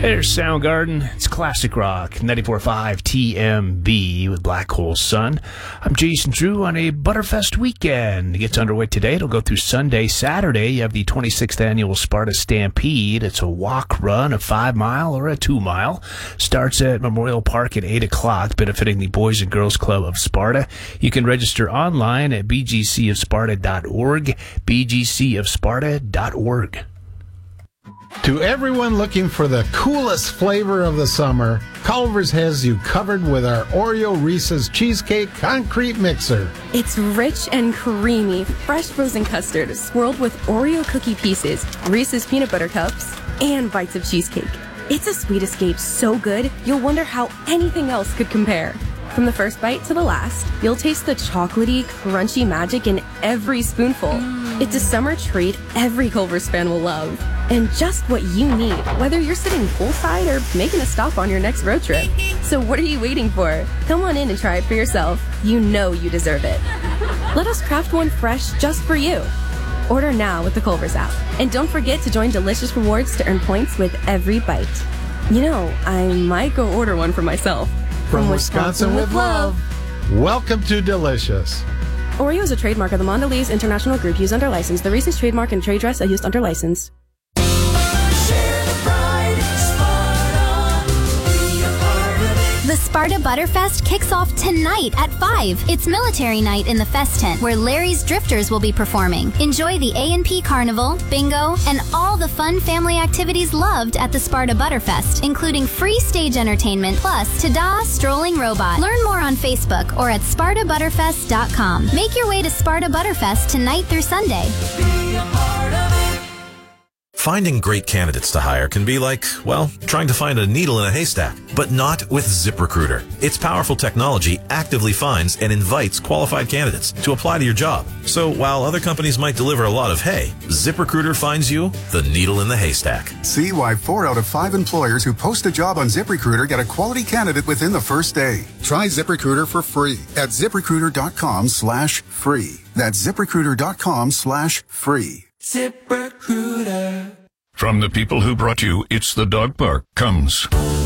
There's Soundgarden. It's classic rock. 94.5 TMB with Black Hole Sun. I'm Jason Drew on a Butterfest weekend. It gets underway today. It'll go through Sunday. Saturday, you have the 26th annual Sparta Stampede. It's a walk, run, a 5-mile, or a 2-mile. Starts at Memorial Park at 8 o'clock, benefiting the Boys and Girls Club of Sparta. You can register online at bgcofsparta.org, bgcofsparta.org. To everyone looking for the coolest flavor of the summer, Culver's has you covered with our Oreo Reese's Cheesecake Concrete Mixer. It's rich and creamy, fresh frozen custard swirled with Oreo cookie pieces, Reese's peanut butter cups, and bites of cheesecake. It's a sweet escape so good, you'll wonder how anything else could compare. From the first bite to the last, you'll taste the chocolatey, crunchy magic in every spoonful. It's a summer treat every Culver's fan will love. And just what you need, whether you're sitting poolside or making a stop on your next road trip. So what are you waiting for? Come on in and try it for yourself. You know you deserve it. Let us craft one fresh just for you. Order now with the Culver's app. And don't forget to join Delicious Rewards to earn points with every bite. You know, I might go order one for myself. From Wisconsin with love. Welcome to Delicious. Oreo is a trademark of the Mondelez International Group used under license. The Reese's trademark and trade dress are used under license. The Sparta Butterfest kicks off tonight at 5. It's military night in the Fest Tent, where Larry's Drifters will be performing. Enjoy the A&P Carnival, bingo, and all the fun family activities loved at the Sparta Butterfest, including free stage entertainment, plus Ta-Da Strolling Robot. Learn more on Facebook or at SpartaButterfest.com. Make your way to Sparta Butterfest tonight through Sunday. Finding great candidates to hire can be like, well, trying to find a needle in a haystack, but not with ZipRecruiter. Its powerful technology actively finds and invites qualified candidates to apply to your job. So while other companies might deliver a lot of hay, ZipRecruiter finds you the needle in the haystack. See why 4 out of 5 employers who post a job on ZipRecruiter get a quality candidate within the first day. Try ZipRecruiter for free at ZipRecruiter.com/free. That's ZipRecruiter.com/free. ZipRecruiter. From the people who brought you It's the Dog Park comes